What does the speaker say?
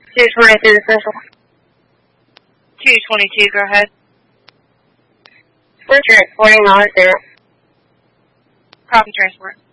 223 to Central. 222, go ahead. We're transporting all there. Copy transport.